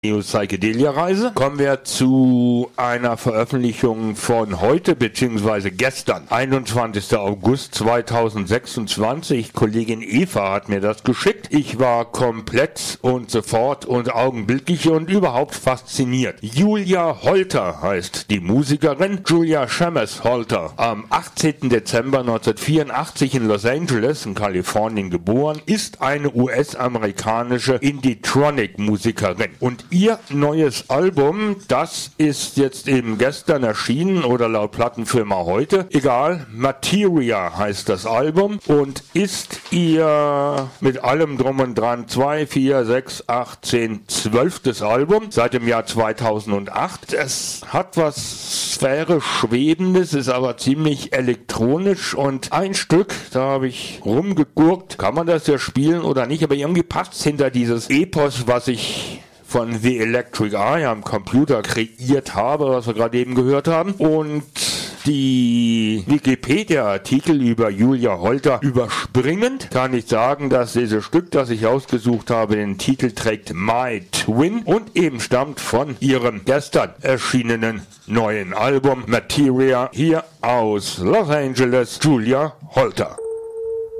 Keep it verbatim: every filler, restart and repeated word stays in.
Neo Psychedelia Reise kommen wir zu einer Veröffentlichung von heute bzw. gestern, einundzwanzigster August zweitausendsechsundzwanzig. Kollegin Eva hat mir das geschickt. Ich war komplett und sofort und augenblicklich und überhaupt fasziniert. Julia Holter heißt die Musikerin. Julia Shamus Holter, am achtzehnten Dezember neunzehnhundertvierundachtzig in Los Angeles in Kalifornien geboren, ist eine U S-amerikanische Indie-Tronic-Musikerin. Und ihr neues Album, das ist jetzt eben gestern erschienen oder laut Plattenfirma heute, egal, Materia heißt das Album und ist ihr mit allem drum und dran zwei, vier, sechs, acht, zehn, zwölftes Album seit dem Jahr zweitausendacht. Es hat was sphärisch Schwebendes, ist aber ziemlich elektronisch und ein Stück, da habe ich rumgegurkt, kann man das ja spielen oder nicht, aber irgendwie passt es hinter dieses Epos, was ich von The Electric Eye am Computer kreiert habe, was wir gerade eben gehört haben. Und die Wikipedia-Artikel über Julia Holter überspringend kann ich sagen, dass dieses Stück, das ich ausgesucht habe, den Titel trägt My Twin und eben stammt von ihrem gestern erschienenen neuen Album Materia, hier aus Los Angeles, Julia Holter.